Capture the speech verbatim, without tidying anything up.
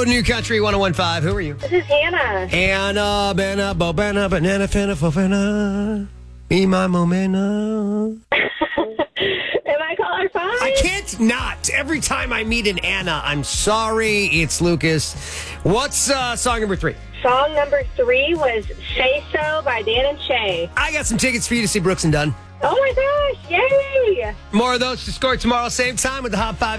Hello, New Country one oh one point five. Who are you? This is Hannah. Anna, Banana, Bobana, Banana, Fana, Fofana. Me, my momena. Am I caller five? I can't not. Every time I meet an Anna, I'm sorry. It's Lucas. What's uh, song number three? Song number three was Say So by Dan and Shay. I got some tickets for you to see Brooks and Dunn. Oh my gosh, yay! More of those to score tomorrow, same time with the Hot five.